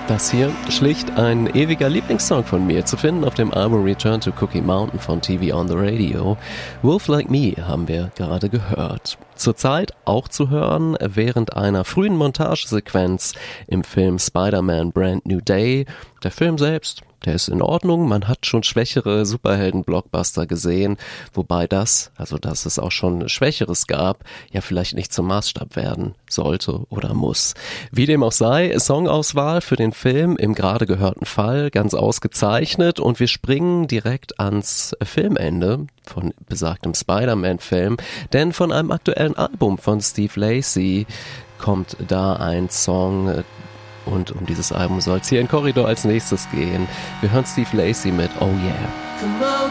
Das hier schlicht ein ewiger Lieblingssong von mir, zu finden auf dem Album Return to Cookie Mountain von TV on the Radio. Wolf Like Me haben wir gerade gehört. Zurzeit auch zu hören während einer frühen Montagesequenz im Film Spider-Man Brand New Day. Der Film selbst, der ist in Ordnung, man hat schon schwächere Superhelden-Blockbuster gesehen, wobei dass es auch schon Schwächeres gab, ja vielleicht nicht zum Maßstab werden sollte oder muss. Wie dem auch sei, Songauswahl für den Film im gerade gehörten Fall ganz ausgezeichnet und wir springen direkt ans Filmende von besagtem Spider-Man-Film, denn von einem aktuellen Album von Steve Lacy kommt da ein Song. Und um dieses Album soll es hier in Korridor als nächstes gehen. Wir hören Steve Lacy mit Oh Yeah.